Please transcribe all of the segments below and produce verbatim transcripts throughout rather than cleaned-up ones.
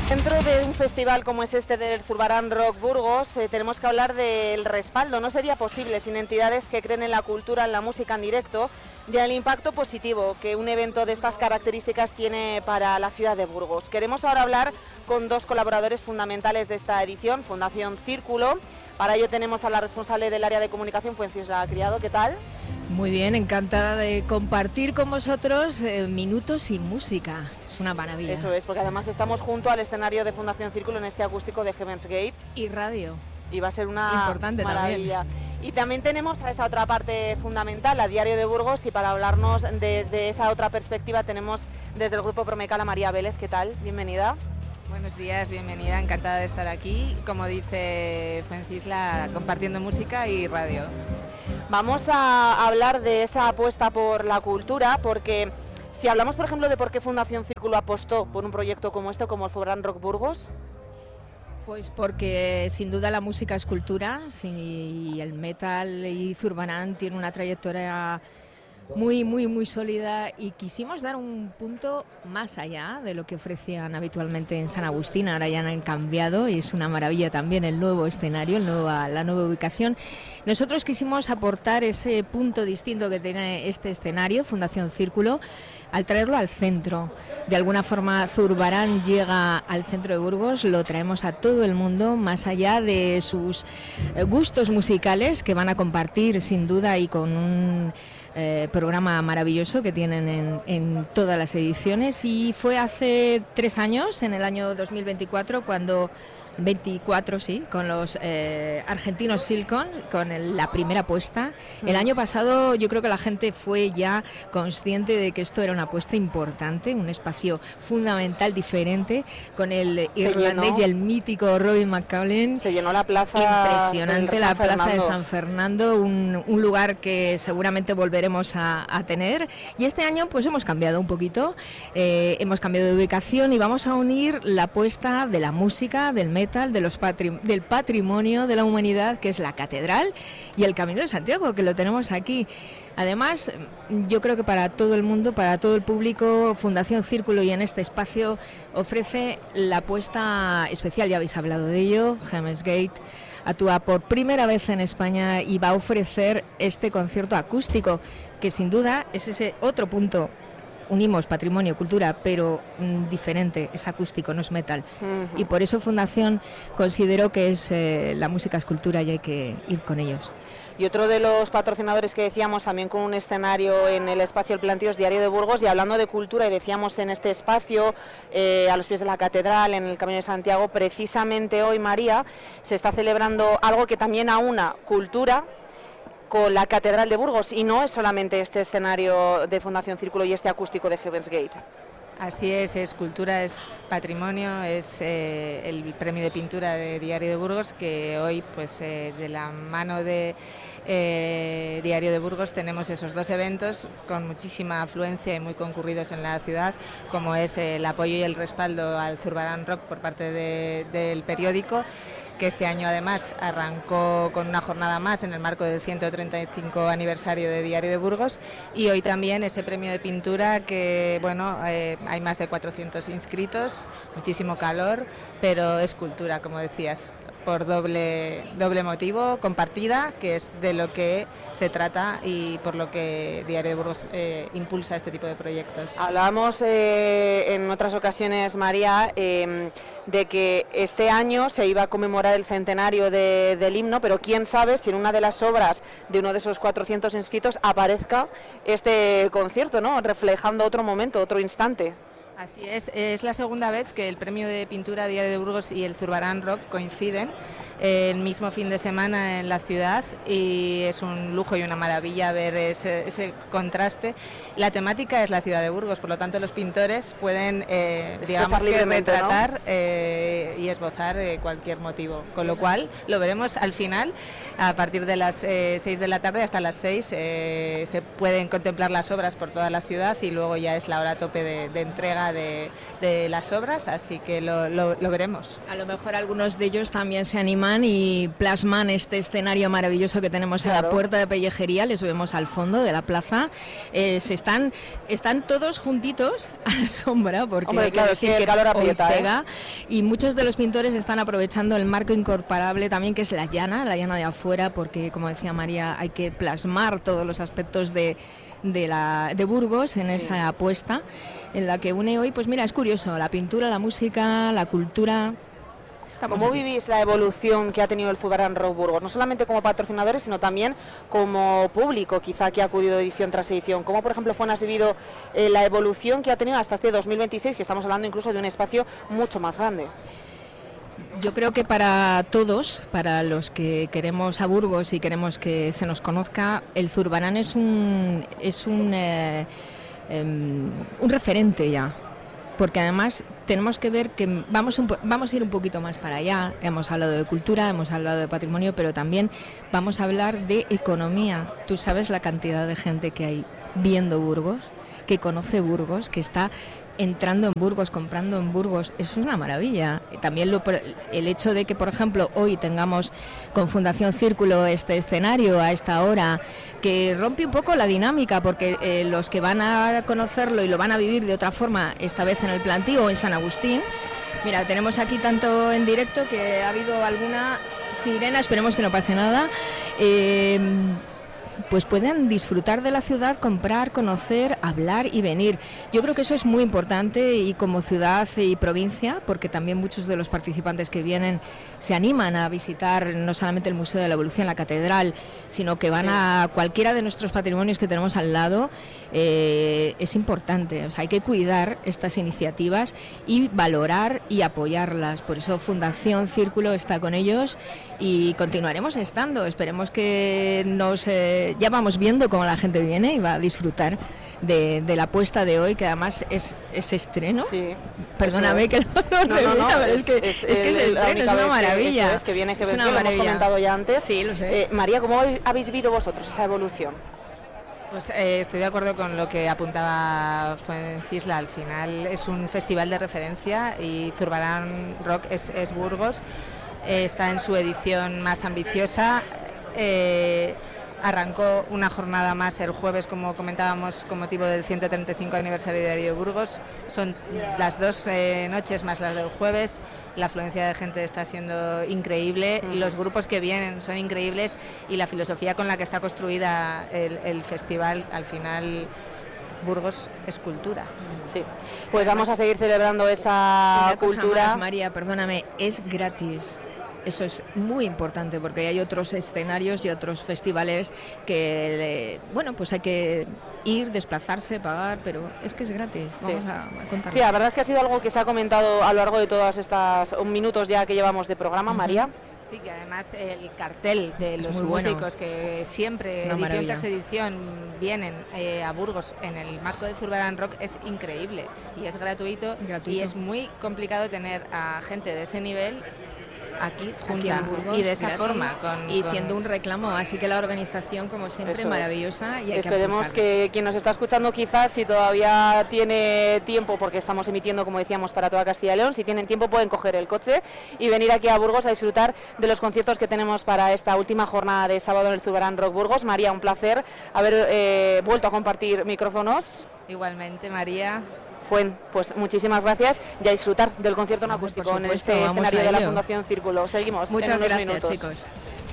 Dentro de un festival como es este del Zurbarán Rock Burgos, eh, tenemos que hablar del respaldo. No sería posible sin entidades que creen en la cultura, en la música en directo, y el impacto positivo que un evento de estas características tiene para la ciudad de Burgos. Queremos ahora hablar con dos colaboradores fundamentales de esta edición, Fundación Círculo. Para ello tenemos a la responsable del área de comunicación, Fuencisla Criado. ¿Qué tal? Muy bien, encantada de compartir con vosotros eh, minutos sin música. Es una maravilla. Eso es, porque además estamos junto al escenario de Fundación Círculo en este acústico de Heaven's Gate. Y radio. Y va a ser una Importante maravilla. También. Y también tenemos a esa otra parte fundamental, a Diario de Burgos, y para hablarnos desde esa otra perspectiva tenemos desde el Grupo Promecal a María Vélez. ¿Qué tal? Bienvenida. Buenos días, bienvenida, encantada de estar aquí, como dice Fuencisla, compartiendo música y radio. Vamos a hablar de esa apuesta por la cultura, porque si hablamos, por ejemplo, de por qué Fundación Círculo apostó por un proyecto como este, como el Zurbarán Rock Burgos. Pues porque sin duda la música es cultura, y el metal y Zurbarán tiene una trayectoria muy, muy, muy sólida, y quisimos dar un punto más allá de lo que ofrecían habitualmente en San Agustín. Ahora ya han cambiado y es una maravilla también el nuevo escenario, el nuevo, la nueva ubicación. Nosotros quisimos aportar ese punto distinto que tiene este escenario, Fundación Círculo, al traerlo al centro. De alguna forma Zurbarán llega al centro de Burgos, lo traemos a todo el mundo, más allá de sus gustos musicales que van a compartir sin duda, y con un eh, programa maravilloso que tienen en, en todas las ediciones. Y fue hace tres años, en el año dos mil veinticuatro, cuando veinticuatro, sí, con los eh, argentinos Silicon, con el, la primera apuesta. El año pasado yo creo que la gente fue ya consciente de que esto era una apuesta importante, un espacio fundamental, diferente, con el Se irlandés llenó. y el mítico Robin McCaulin. Se llenó la plaza. Impresionante, la plaza Fernando. de San Fernando, un, un lugar que seguramente volveremos a, a tener. Y este año pues hemos cambiado un poquito, eh, hemos cambiado de ubicación y vamos a unir la apuesta de la música, del metal, de los patri- del patrimonio de la humanidad, que es la catedral, y el Camino de Santiago, que lo tenemos aquí. Además, yo creo que para todo el mundo, para todo el público, Fundación Círculo, y en este espacio ofrece la apuesta especial, ya habéis hablado de ello. Heaven's Gate actúa por primera vez en España y va a ofrecer este concierto acústico, que sin duda es ese otro punto. Unimos patrimonio, cultura, pero mm, diferente, es acústico, no es metal. Uh-huh. Y por eso Fundación consideró que es eh, la música es cultura y hay que ir con ellos. Y otro de los patrocinadores que decíamos, también con un escenario en el espacio El Plantío, es Diario de Burgos. Y hablando de cultura, y decíamos en este espacio, eh, a los pies de la catedral, en el Camino de Santiago, precisamente hoy, María, se está celebrando algo que también aúna cultura con la Catedral de Burgos, y no es solamente este escenario de Fundación Círculo y este acústico de Heaven's Gate. Así es, es cultura, es patrimonio, es eh, el premio de pintura de Diario de Burgos, que hoy pues eh, de la mano de eh, Diario de Burgos tenemos esos dos eventos con muchísima afluencia y muy concurridos en la ciudad, como es eh, el apoyo y el respaldo al Zurbarán Rock por parte de, del periódico, que este año además arrancó con una jornada más en el marco del ciento treinta y cinco aniversario de Diario de Burgos, y hoy también ese premio de pintura que, bueno, eh, hay más de cuatrocientos inscritos, muchísimo calor, pero es cultura, como decías, por doble, doble motivo, compartida, que es de lo que se trata y por lo que Diario de Burgos eh, impulsa este tipo de proyectos. Hablábamos eh, en otras ocasiones, María, eh, de que este año se iba a conmemorar el centenario de, del himno, pero quién sabe si en una de las obras de uno de esos cuatrocientos inscritos aparezca este concierto, ¿no? Reflejando otro momento, otro instante. Así es, es la segunda vez que el premio de pintura Diario de Burgos y el Zurbarán Rock coinciden el mismo fin de semana en la ciudad, y es un lujo y una maravilla ver ese, ese contraste. La temática es la ciudad de Burgos, por lo tanto los pintores pueden eh, digamos que retratar, ¿no? eh, y esbozar eh, cualquier motivo, con lo cual lo veremos al final a partir de las eh, seis de la tarde hasta las seis. Eh, se pueden contemplar las obras por toda la ciudad, y luego ya es la hora tope de, de entrega va de, de las obras, así que lo, lo, lo veremos. A lo mejor algunos de ellos también se animan y plasman este escenario maravilloso que tenemos claro. En la puerta de Pellejería, les vemos al fondo de la plaza, eh, se están, están todos juntitos a la sombra, porque Hombre, hay claro, que decir es que, que el calor aprieta, pega, ¿eh? Y muchos de los pintores están aprovechando el marco incorporable también, que es la llana, la llana de afuera, porque como decía María, hay que plasmar todos los aspectos de de, la, de Burgos en sí. Esa apuesta en la que une hoy, pues mira, es curioso, la pintura, la música, la cultura. Estamos ¿Cómo aquí. Vivís la evolución que ha tenido el Zurbarán Rock Burgos? No solamente como patrocinadores, sino también como público, quizá que ha acudido edición tras edición. ¿Cómo, por ejemplo, Fuan, has vivido eh, la evolución que ha tenido hasta este dos mil veintiséis, que estamos hablando incluso de un espacio mucho más grande? Yo creo que para todos, para los que queremos a Burgos y queremos que se nos conozca, el Zurbarán es un es un, eh, eh, un referente ya, porque además tenemos que ver que vamos, un, vamos a ir un poquito más para allá. Hemos hablado de cultura, hemos hablado de patrimonio, pero también vamos a hablar de economía. Tú sabes la cantidad de gente que hay viendo Burgos, que conoce Burgos, que está entrando en Burgos, comprando en Burgos, es una maravilla. También lo, el hecho de que, por ejemplo, hoy tengamos con Fundación Círculo este escenario a esta hora, que rompe un poco la dinámica, porque eh, los que van a conocerlo y lo van a vivir de otra forma, esta vez en el Plantío o en San Agustín, mira, tenemos aquí tanto en directo que ha habido alguna sirena, esperemos que no pase nada, eh, pues pueden disfrutar de la ciudad, comprar, conocer, hablar y venir. Yo creo que eso es muy importante, y como ciudad y provincia, porque también muchos de los participantes que vienen se animan a visitar no solamente el Museo de la Evolución, la Catedral, sino que van sí. a cualquiera de nuestros patrimonios que tenemos al lado. Eh, es importante, o sea, hay que cuidar estas iniciativas y valorar y apoyarlas. Por eso Fundación Círculo está con ellos y continuaremos estando. Esperemos que nos... Eh, ya vamos viendo cómo la gente viene y va a disfrutar de, de la apuesta de hoy, que además es, es estreno. Sí, perdóname es. que no, no, no, no pero es, es que es, es, que es, el, estreno, es una maravilla. Que, es, que viene G B C, es una lo maravilla. hemos comentado ya antes. Sí, lo sé. Eh, María, ¿cómo habéis vivido vosotros esa evolución? Pues eh, estoy de acuerdo con lo que apuntaba Fuencisla. Al final es un festival de referencia y Zurbarán Rock es, es Burgos. Eh, está en su edición más ambiciosa. Eh, Arrancó una jornada más el jueves, como comentábamos, con motivo del ciento treinta y cinco aniversario de Diario de Burgos. Son las dos eh, noches más las del jueves. La afluencia de gente está siendo increíble, uh-huh. Los grupos que vienen son increíbles y la filosofía con la que está construida el, el festival, al final... Burgos es cultura. Sí, pues vamos a seguir celebrando esa Una cosa cultura. Más, María, perdóname, es gratis. Eso es muy importante, porque hay otros escenarios y otros festivales que, bueno, pues hay que ir, desplazarse, pagar, pero es que es gratis. Vamos sí. a, a contar. Sí, la verdad es que ha sido algo que se ha comentado a lo largo de todos estos minutos ya que llevamos de programa, uh-huh. María. Sí, que además el cartel de es los músicos bueno. que siempre, Una edición maravilla. tras edición, vienen eh, a Burgos en el marco de Zurbarán Rock, es increíble y es gratuito, gratuito y es muy complicado tener a gente de ese nivel aquí junta aquí Burgos, y de esa gratis, forma con, y con... siendo un reclamo, así que la organización como siempre Eso maravillosa es. Y hay esperemos que, que quien nos está escuchando, quizás si todavía tiene tiempo, porque estamos emitiendo, como decíamos, para toda Castilla y León, si tienen tiempo pueden coger el coche y venir aquí a Burgos a disfrutar de los conciertos que tenemos para esta última jornada de sábado en el Zurbarán Rock Burgos. María, un placer haber eh, vuelto a compartir micrófonos. Igualmente, María. Fuen, pues muchísimas gracias y a disfrutar del concierto en acústico supuesto, en este escenario de la Fundación Círculo. Seguimos. Muchas en unos gracias, minutos. chicos.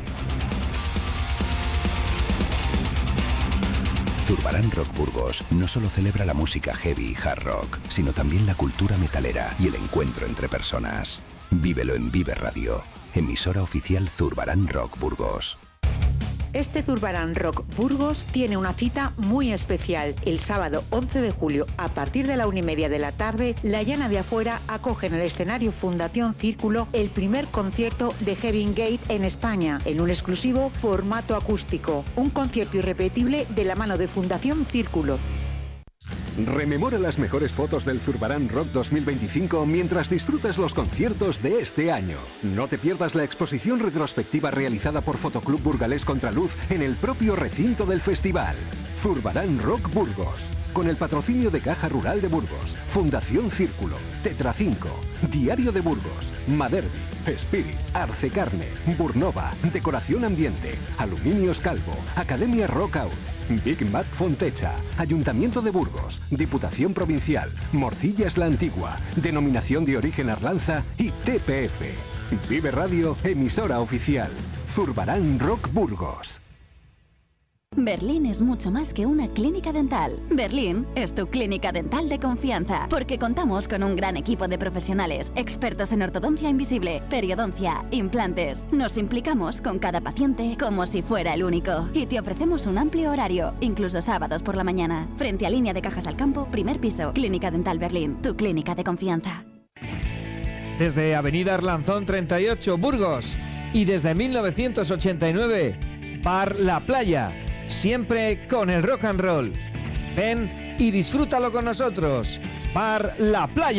Zurbarán Rock Burgos no solo celebra la música heavy y hard rock, sino también la cultura metalera y el encuentro entre personas. Vívelo en Vive Radio, emisora oficial Zurbarán Rock Burgos. Este Zurbarán Rock Burgos tiene una cita muy especial. El sábado once de julio, a partir de la una y media de la tarde, La Llana de Afuera acoge en el escenario Fundación Círculo el primer concierto de Heavy Gate en España, en un exclusivo formato acústico. Un concierto irrepetible de la mano de Fundación Círculo. Rememora las mejores fotos del Zurbarán Rock dos mil veinticinco mientras disfrutas los conciertos de este año. No te pierdas la exposición retrospectiva realizada por Fotoclub Burgalés Contraluz en el propio recinto del festival. Zurbarán Rock Burgos, con el patrocinio de Caja Rural de Burgos, Fundación Círculo, Tetracinco, Diario de Burgos, Maderbi, Spirit, Arcecarne, Burnova, Decoración Ambiente, Aluminios Calvo, Academia Rockout, Big Mac Fontecha, Ayuntamiento de Burgos, Diputación Provincial, Morcillas la Antigua, Denominación de Origen Arlanza y T P F. Vive Radio, emisora oficial. Zurbarán Rock Burgos. Berlín es mucho más que una clínica dental. Berlín es tu clínica dental de confianza, porque contamos con un gran equipo de profesionales, expertos en ortodoncia invisible, periodoncia, implantes. Nos implicamos con cada paciente como si fuera el único. Y te ofrecemos un amplio horario, incluso sábados por la mañana. Frente a Línea de Cajas al Campo, primer piso. Clínica Dental Berlín, tu clínica de confianza. Desde Avenida Arlanzón treinta y ocho, Burgos. Y desde mil novecientos ochenta y nueve, Bar La Playa. Siempre con el rock and roll. Ven y disfrútalo con nosotros. Bar La Playa.